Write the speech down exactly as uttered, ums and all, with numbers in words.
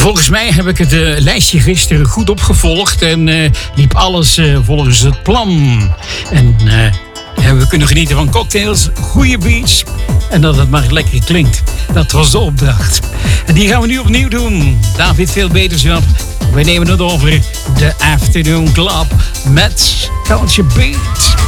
Volgens mij heb ik het uh, lijstje gisteren goed opgevolgd en uh, liep alles uh, volgens het plan. En uh, hebben we kunnen genieten van cocktails, goede beats en dat het maar lekker klinkt. Dat was de opdracht. En die gaan we nu opnieuw doen. David, veel beterschap. Wij nemen het over de Afternoon Club met Culture Beat.